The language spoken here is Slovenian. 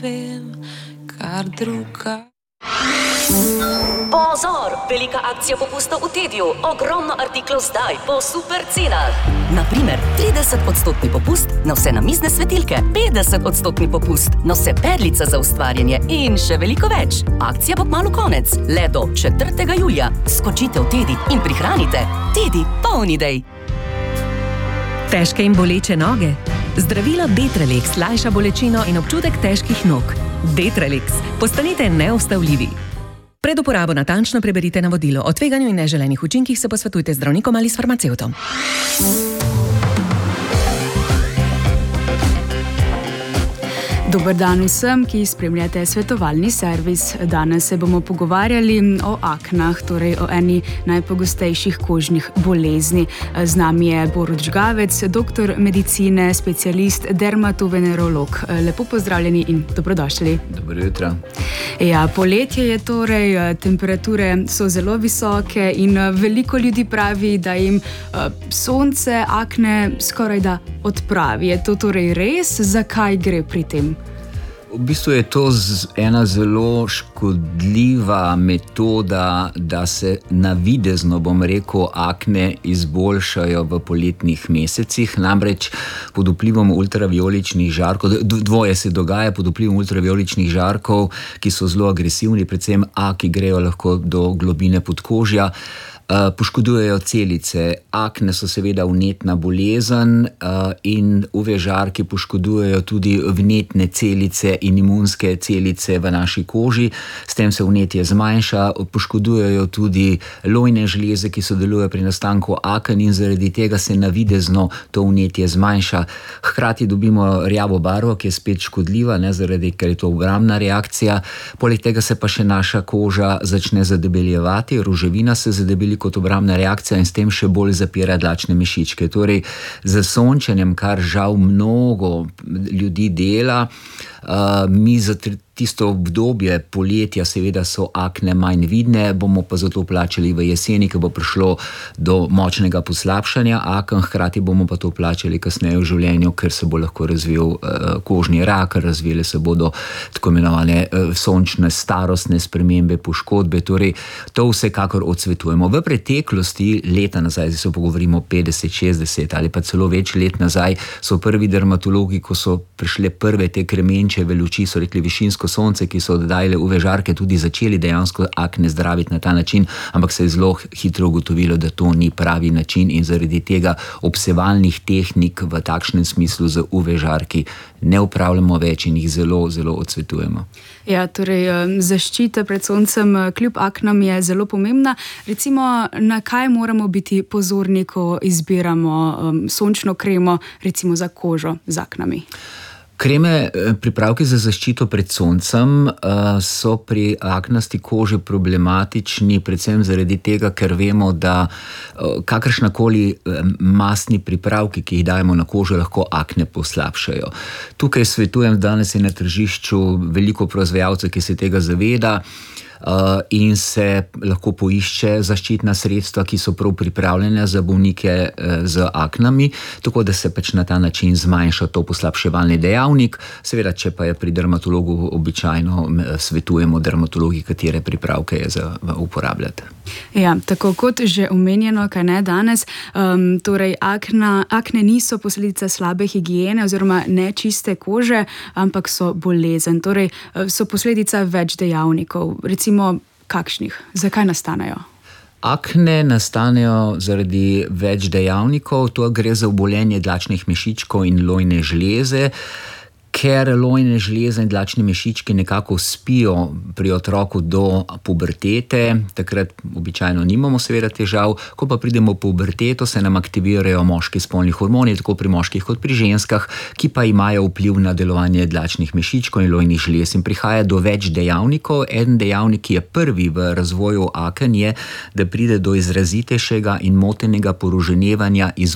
vem, kar druga. Pozor! Velika akcija popusta v Tediju. Ogromno artiklov zdaj po super cenah. Naprimer, 30% popust na vse namizne svetilke, 50% popust na vse perlice za ustvarjanje in še veliko več. Akcija bo kmalu konec, le do 4. julija. Skočite v Tedi in prihranite. Tedi, poln idej. Težke in boleče noge? Zdravilo Detralex lajša bolečino in občutek težkih nog. Detralex. Postanite neustavljivi. Pred uporabo natančno preberite navodilo. O tveganju in neželenih učinkih se posvetujte z zdravnikom ali s farmacevtom. Dober dan vsem, ki spremljate svetovalni servis. Danes se bomo pogovarjali o aknah, torej o eni najpogostejših kožnih bolezni. Z nami je Borut Žgavec, doktor medicine, specialist, dermatovenerolog. Lepo pozdravljeni in dobrodošli. Dobro jutro. Ja, poletje je torej, temperature so zelo visoke in veliko ljudi pravi, da jim sonce akne skorajda odpravi. Je to torej res? Zakaj gre pri tem? V bistvu je to ena zelo škodljiva metoda, da se navidezno, bom rekel, akne izboljšajo v poletnih mesecih. Namreč pod vplivom ultravioličnih žarkov, dvoje se dogaja pod vplivom ultravioličnih žarkov, ki so zelo agresivni, predvsem A, ki grejo lahko do globine podkožja, poškodujejo celice. Akne so seveda vnetna bolezen in UV žarki poškodujejo tudi vnetne celice in imunske celice v naši koži. S tem se vnetje zmanjša, poškodujejo tudi lojne žleze, ki sodelujejo pri nastanku aken in zaradi tega se navidezno to vnetje zmanjša. Hkrati dobimo rjavo barvo, ki je spet škodljiva, ker je to obrambna reakcija. Poleg tega se pa še naša koža začne zadebeljevati, roževina se zadebeli kot obrambna reakcija in s tem še bolj zapira dlačne mišičke. Torej, z sončenjem, kar žal mnogo ljudi dela, mi za tisto obdobje poletja seveda so akne manj vidne, bomo pa zato plačali v jeseni, ko bo prišlo do močnega poslabšanja aken, hkrati bomo pa to plačali kasneje v življenju, ker se bo lahko razvil kožni rak, razvile se bodo tako imenovane sončne starostne spremembe, poškodbe, torej to vsekakor odsvetujemo. V preteklosti, leta nazaj, zdaj se pogovorimo 50, 60 ali pa celo več let nazaj, so prvi dermatologi, ko so prišle prve te kremenčeve luči, so rekli višinsko sonce, ki so oddajale UV žarke, tudi začeli dejansko akne zdraviti na ta način, ampak se je zelo hitro ugotovilo, da to ni pravi način in zaradi tega obsevalnih tehnik v takšnem smislu z UV žarki ne upravljamo več in jih zelo, zelo odsvetujemo. Ja, torej zaščita pred soncem kljub aknam je zelo pomembna. Recimo, na kaj moramo biti pozorni, ko izbiramo sončno kremo, recimo za kožo z aknami? Kreme, pripravki za zaščito pred soncem so pri aknasti koži problematični, predvsem zaradi tega, ker vemo, da kakršnakoli mastni pripravki, ki jih dajemo na kožo, lahko akne poslabšajo. Tukaj svetujem, danes je na tržišču veliko proizvajalcev, ki se tega zaveda, in se lahko poišče zaščitna sredstva, ki so prav pripravljene za bolnike z aknami, tako da se pač na ta način zmanjša to poslabševalni dejavnik. Seveda, če pa je pri dermatologu običajno svetujemo dermatologi, katere pripravke je za uporabljati. Ja, tako kot že omenjeno, kaj ne danes, torej akne niso posledica slabe higiene oziroma nečiste kože, ampak so bolezen, torej so posledica več dejavnikov. Recimo, kakšnih? Zakaj nastanejo? Akne nastanejo zaradi več dejavnikov, to gre za obolenje dlačnih mišičkov in lojne žleze, ker lojne žleze in dlačne mišičke nekako spijo pri otroku do pubertete, takrat običajno nimamo seveda težav, ko pa pridemo v puberteto, se nam aktivirajo moški spolni hormoni, tako pri moških kot pri ženskah, ki pa imajo vpliv na delovanje dlačnih mišičkov in lojnih žlez in prihaja do več dejavnikov. En dejavnik, ki je prvi v razvoju aken, je, da pride do izrazitejšega in motenega poruženevanja